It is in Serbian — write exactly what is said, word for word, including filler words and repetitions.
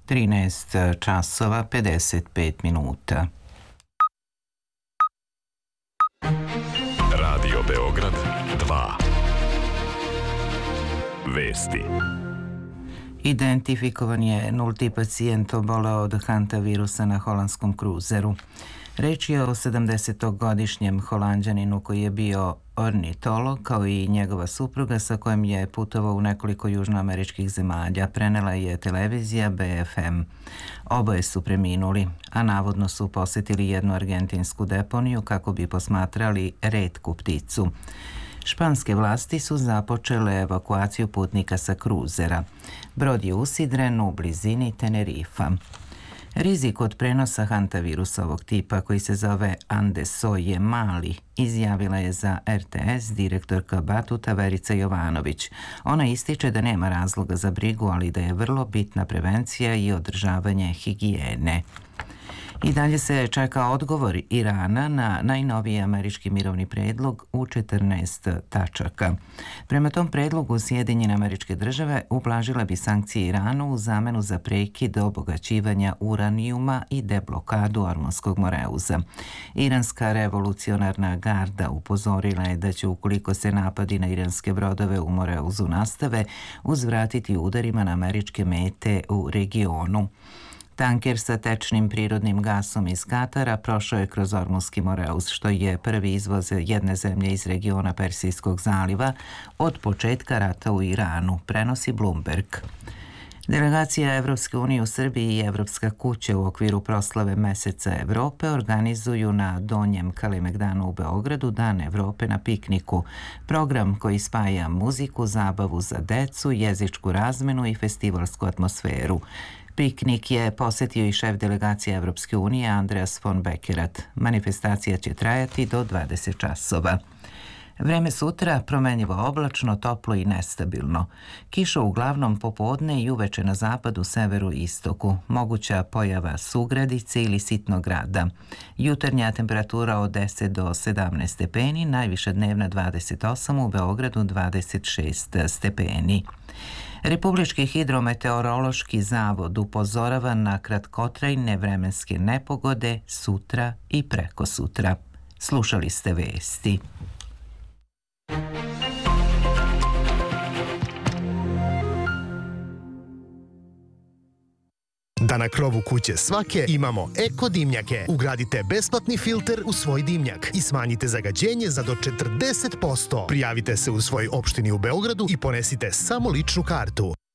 trinaest časova pedeset pet minuta. Radio Beograd dva. Vesti. Identifikovan je nulti pacijent oboleo od hantavirusa na holandskom kruzeru. Reč je o sedamdesetogodišnjem Holanđaninu koji je bio ornitolog, kao i njegova supruga sa kojom je putovao u nekoliko južnoameričkih zemalja, prenela je televizija B F M. Oboje su preminuli, a navodno su posetili jednu argentinsku deponiju kako bi posmatrali retku pticu. Španske vlasti su započele evakuaciju putnika sa kruzera. Brod je usidren u blizini Tenerifa. Rizik od prenosa hantavirusa ovog tipa, koji se zove Andeso, je mali, izjavila je za R T S direktorka Batuta Verica Jovanović. Ona ističe da nema razloga za brigu, ali da je vrlo bitna prevencija i održavanje higijene. I dalje se čeka odgovor Irana na najnoviji američki mirovni predlog u četrnaest tačaka. Prema tom predlogu Sjedinjene Američke Države ublažile bi sankcije Iranu u zamenu za prekid obogaćivanja uranijuma i deblokadu Ormonskog Moreuza. Iranska revolucionarna garda upozorila je da će, ukoliko se napadi na iranske brodove u Moreuzu nastave, uzvratiti udarima na američke mete u regionu. Tanker sa tečnim prirodnim gasom iz Katara prošao je kroz Ormonski Moreuz, što je prvi izvoz jedne zemlje iz regiona Persijskog zaliva od početka rata u Iranu, prenosi Bloomberg. Delegacija Evropske unije u Srbiji i Evropska kuća u okviru proslave Meseca Evrope organizuju na Donjem Kalemegdanu u Beogradu Dan Evrope na pikniku, program koji spaja muziku, zabavu za decu, jezičku razmenu i festivalsku atmosferu. Piknik je posetio i šef delegacije Evropske unije Andreas von Bekerat. Manifestacija će trajati do dvadeset časova. Vreme sutra promenljivo oblačno, toplo i nestabilno. Kiša uglavnom popodne i uveče na zapadu, severu i istoku. Moguća pojava sugradice ili sitnog grada. Jutarnja temperatura od deset do sedamnaest stepeni, najviša dnevna dvadeset osam, u Beogradu dvadeset šest stepeni. Republički hidrometeorološki zavod upozorava na kratkotrajne vremenske nepogode sutra i prekosutra. Slušali ste vesti. Da na krovu kuće svake imamo eko dimnjake. Ugradite besplatni filter u svoj dimnjak i smanjite zagađenje za do četrdeset posto. Prijavite se u svoj opštini u Beogradu i ponesite samo ličnu kartu.